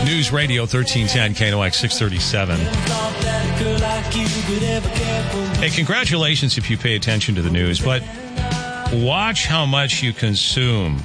News Radio 1310 KNOX 637. Hey, congratulations if you pay attention to the news, but watch how much you consume.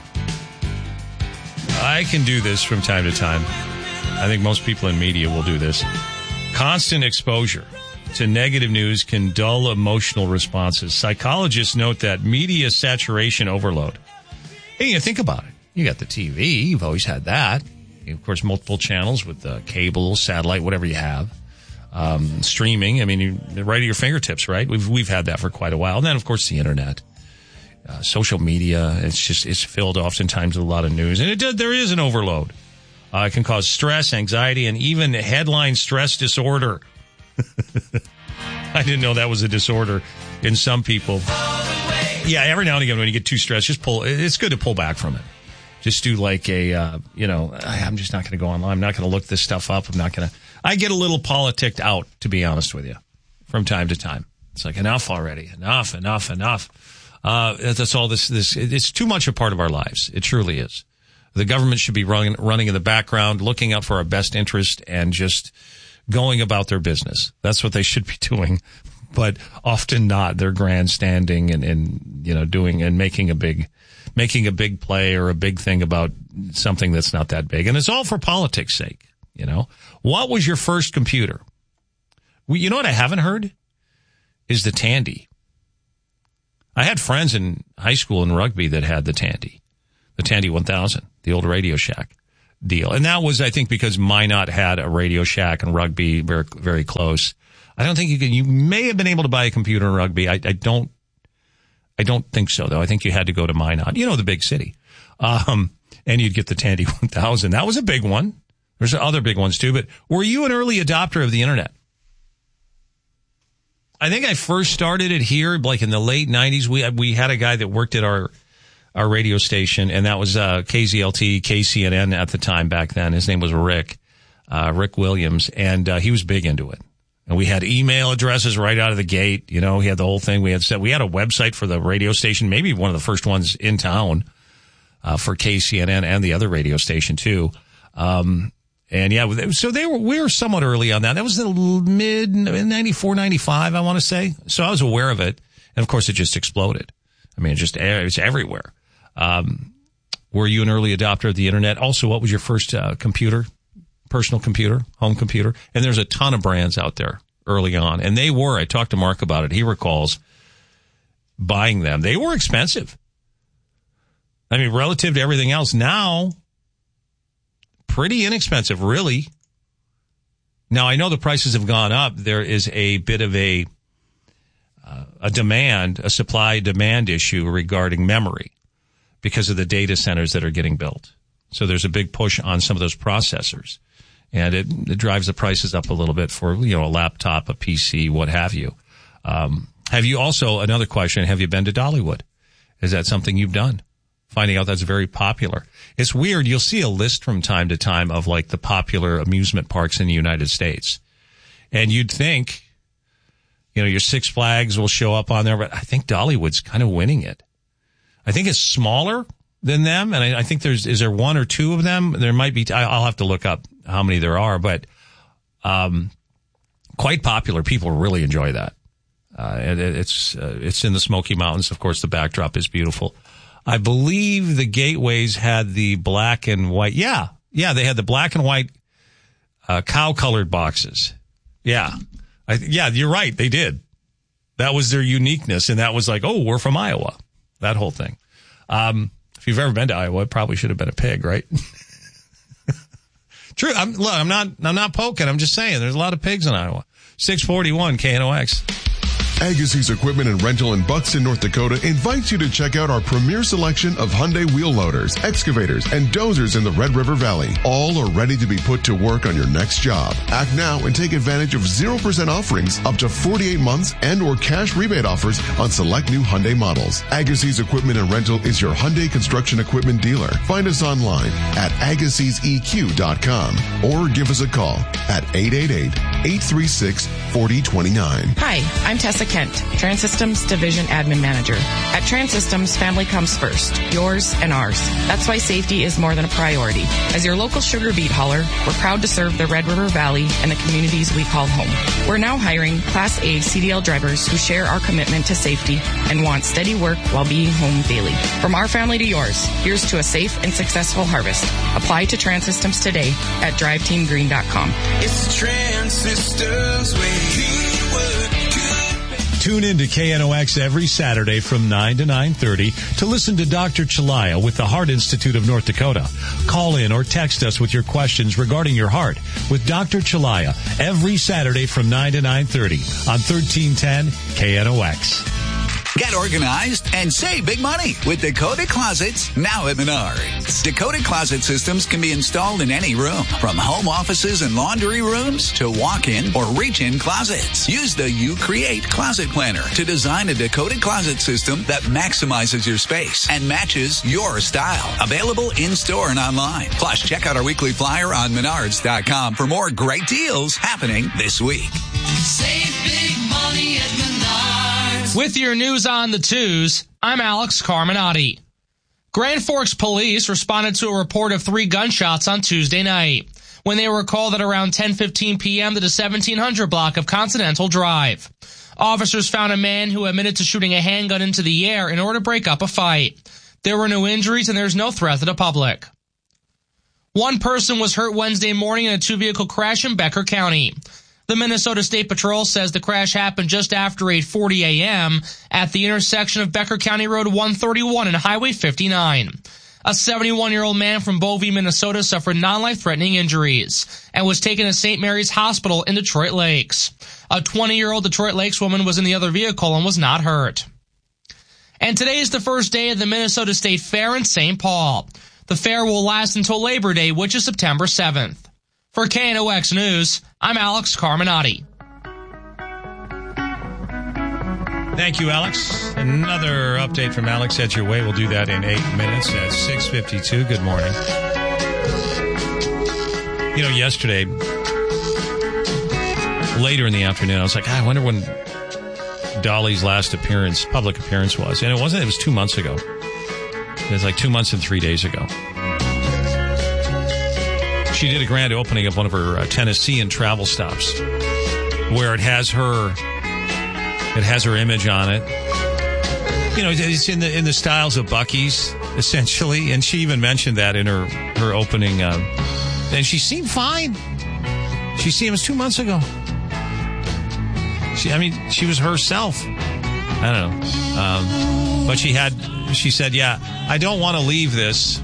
I can do this from time to time. I think most people in media will do this. Constant exposure to negative news can dull emotional responses. Psychologists note that media saturation overload. Hey, you think about it. You got the TV. You've always had that. Of course, multiple channels with cable, satellite, whatever you have. Streaming, I mean, right at your fingertips, right? We've had that for quite a while. And then, of course, the internet. Social media, it's filled oftentimes with a lot of news. And there is an overload. It can cause stress, anxiety, and even headline stress disorder. I didn't know that was a disorder in some people. Yeah, every now and again when you get too stressed, it's good to pull back from it. Just do like I'm just not going to go online. I'm not going to look this stuff up. I get a little politicked out, to be honest with you, from time to time. It's like, enough already. Enough. That's all this, it's too much a part of our lives. It truly is. The government should be running in the background, looking out for our best interest and just going about their business. That's what they should be doing, but often not. They're grandstanding and doing and making a big play or a big thing about something that's not that big. And it's all for politics' sake, What was your first computer? You know what I haven't heard? Is the Tandy. I had friends in high school in rugby that had the Tandy 1000, the old Radio Shack deal. And that was, I think, because Minot had a Radio Shack and rugby very, very close. I don't think you may have been able to buy a computer in rugby. I don't think so, though. I think you had to go to Minot, the big city. And you'd get the Tandy 1000. That was a big one. There's other big ones too, but were you an early adopter of the internet? I think I first started it here, like in the late 90s. We had a guy that worked at our radio station, and that was KZLT, KCNN at the time back then. His name was Rick Williams, and he was big into it. And we had email addresses right out of the gate. He had the whole thing. We had a website for the radio station, maybe one of the first ones in town for KCNN and the other radio station too. And yeah, so we were somewhat early on that. That was the mid 94, 95, I want to say. So I was aware of it. And of course it just exploded. I mean, it's everywhere. Were you an early adopter of the internet? Also, what was your first computer? Personal computer, home computer? And there's a ton of brands out there early on. And I talked to Mark about it. He recalls buying them. They were expensive. I mean, relative to everything else now, pretty inexpensive, really. Now, I know the prices have gone up. There is a bit of a supply-demand issue regarding memory because of the data centers that are getting built. So there's a big push on some of those processors. And it drives the prices up a little bit for, a laptop, a PC, what have you. Have you also, another question, have you been to Dollywood? Is that something you've done? Finding out that's very popular. It's weird. You'll see a list from time to time of like the popular amusement parks in the United States. And you'd think, your Six Flags will show up on there, but I think Dollywood's kind of winning it. I think it's smaller than them. And I think is there one or two of them? There might be, I'll have to look up how many there are, but, quite popular. People really enjoy that. And it's in the Smoky Mountains. Of course, the backdrop is beautiful. I believe the gateways had the black and white. Yeah, they had the black and white cow-colored boxes. Yeah. You're right. They did. That was their uniqueness, and that was like, oh, we're from Iowa. That whole thing. If you've ever been to Iowa, it probably should have been a pig, right? True. I'm not poking. I'm just saying there's a lot of pigs in Iowa. 641 KNOX. Agassiz Equipment and Rental in Buxton, North Dakota invites you to check out our premier selection of Hyundai wheel loaders, excavators, and dozers in the Red River Valley. All are ready to be put to work on your next job. Act now and take advantage of 0% offerings up to 48 months and or cash rebate offers on select new Hyundai models. Agassiz Equipment and Rental is your Hyundai construction equipment dealer. Find us online at AgassizEQ.com or give us a call at 888 836-4029. Hi, I'm Tessa Kent, Transsystems Division Admin Manager. At Transsystems, family comes first, yours and ours. That's why safety is more than a priority. As your local sugar beet hauler, we're proud to serve the Red River Valley and the communities we call home. We're now hiring Class A CDL drivers who share our commitment to safety and want steady work while being home daily. From our family to yours, here's to a safe and successful harvest. Apply to Transsystems today at driveteamgreen.com. It's Transsystems way. Tune in to KNOX every Saturday from 9 to 9:30 to listen to Dr. Chalaya with the Heart Institute of North Dakota. Call in or text us with your questions regarding your heart with Dr. Chalaya every Saturday from 9 to 9:30 on 1310 KNOX. Get organized and save big money with Dakota Closets, now at Menards. Dakota Closet systems can be installed in any room, from home offices and laundry rooms to walk-in or reach-in closets. Use the You Create Closet Planner to design a Dakota Closet system that maximizes your space and matches your style. Available in-store and online. Plus, check out our weekly flyer on Menards.com for more great deals happening this week. Save big money at Menards. With your news on the twos, I'm Alex Carminati. Grand Forks police responded to a report of 3 gunshots on Tuesday night when they were called at around 10:15 p.m. to the 1700 block of Continental Drive. Officers found a man who admitted to shooting a handgun into the air in order to break up a fight. There were no injuries and there's no threat to the public. One person was hurt Wednesday morning in a 2-vehicle crash in Becker County. The Minnesota State Patrol says the crash happened just after 8:40 a.m. at the intersection of Becker County Road 131 and Highway 59. A 71-year-old man from Bovey, Minnesota suffered non-life-threatening injuries and was taken to St. Mary's Hospital in Detroit Lakes. A 20-year-old Detroit Lakes woman was in the other vehicle and was not hurt. And today is the first day of the Minnesota State Fair in St. Paul. The fair will last until Labor Day, which is September 7th. For KNOX News, I'm Alex Carminati. Thank you, Alex. Another update from Alex at your way. We'll do that in 8 minutes at 6:52. Good morning. You know, yesterday, later in the afternoon, I was like, I wonder when Dolly's last public appearance was. And it was 2 months ago. It was like 2 months and 3 days ago. She did a grand opening of one of her Tennessean travel stops where it has her image on it. You know, it's in the styles of Buc-ee's, essentially. And she even mentioned that in her opening. And she seemed fine. It was 2 months ago. She was herself. I don't know. But she said, yeah, I don't want to leave this.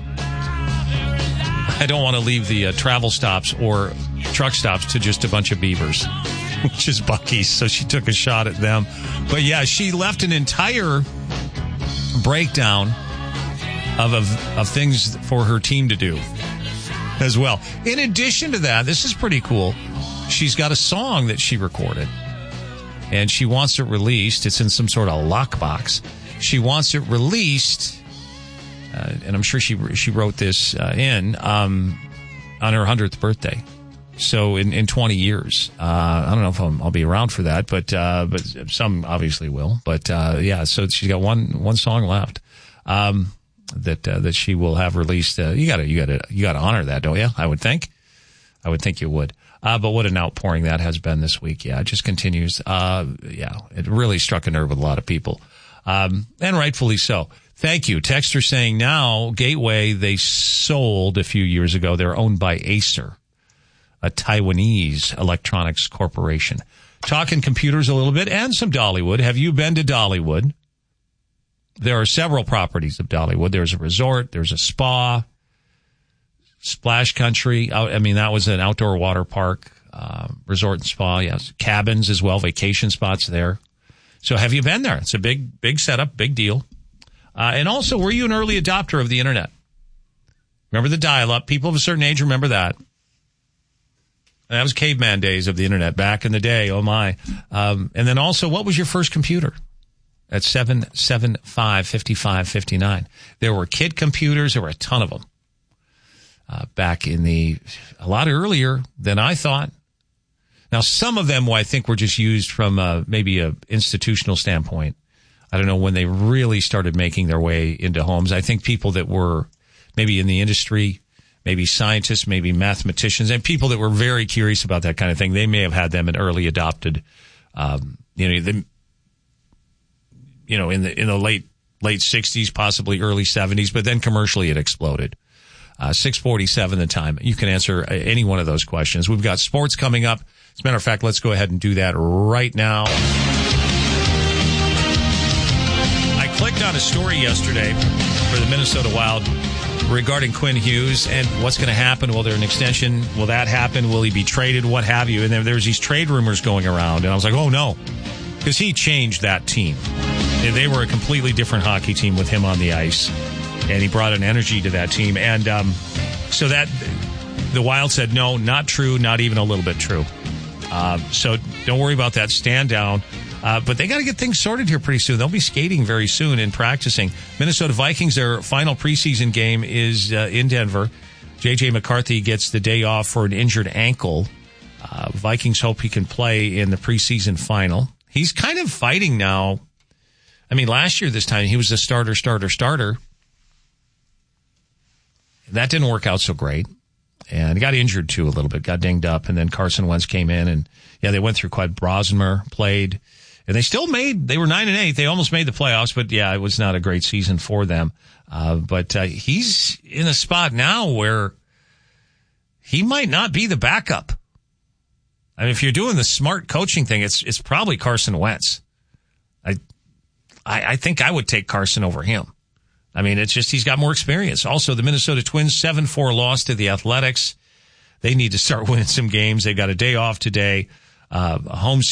I don't want to leave the travel stops or truck stops to just a bunch of beavers, which is Buc-ee's. So she took a shot at them. But yeah, she left an entire breakdown of things for her team to do as well. In addition to that, this is pretty cool. She's got a song that she recorded and she wants it released. It's in some sort of lockbox. She wants it released. And I'm sure she wrote this on her 100th birthday. So in 20 years, I don't know if I'll be around for that, but some obviously will. But yeah, so she's got one song left that she will have released. You gotta honor that, don't you? I would think you would. But what an outpouring that has been this week. Yeah, it just continues. Yeah, it really struck a nerve with a lot of people, and rightfully so. Thank you. Texter saying now Gateway, they sold a few years ago. They're owned by Acer, a Taiwanese electronics corporation. Talking computers a little bit and some Dollywood. Have you been to Dollywood? There are several properties of Dollywood. There's a resort. There's a spa. Splash Country. That was an outdoor water park, resort and spa. Yes. Cabins as well. Vacation spots there. So have you been there? It's a big setup, big deal. And also, were you an early adopter of the internet? Remember the dial-up? People of a certain age remember that. That was caveman days of the internet back in the day. Oh, my. And then also, what was your first computer? At 775-5559. There were kid computers. There were a ton of them. Back in a lot earlier than I thought. Now, some of them I think were just used from maybe a institutional standpoint. I don't know when they really started making their way into homes. I think people that were maybe in the industry, maybe scientists, maybe mathematicians, and people that were very curious about that kind of thing, they may have had them and early adopted, in the late 60s, possibly early 70s, but then commercially it exploded. 6:47 the time. You can answer any one of those questions. We've got sports coming up. As a matter of fact, let's go ahead and do that right now. I clicked on a story yesterday for the Minnesota Wild regarding Quinn Hughes and what's going to happen. Will there an extension? Will that happen? Will he be traded? What have you? And there's these trade rumors going around. And I was like, oh, no, because he changed that team. They were a completely different hockey team with him on the ice. And he brought an energy to that team. And so that the Wild said, no, not true, not even a little bit true. So don't worry about that. Stand down. But they got to get things sorted here pretty soon. They'll be skating very soon and practicing. Minnesota Vikings, their final preseason game is in Denver. J.J. McCarthy gets the day off for an injured ankle. Vikings hope he can play in the preseason final. He's kind of fighting now. I mean, last year this time he was the starter. That didn't work out so great. And he got injured, too, a little bit. Got dinged up. And then Carson Wentz came in. And, they went through quite. Brosmer played. And they still they were 9-8. They almost made the playoffs. But, it was not a great season for them. But he's in a spot now where he might not be the backup. I mean, if you're doing the smart coaching thing, it's probably Carson Wentz. I think I would take Carson over him. I mean, it's just he's got more experience. Also, the Minnesota Twins 7-4 loss to the Athletics. They need to start winning some games. They've got a day off today. Home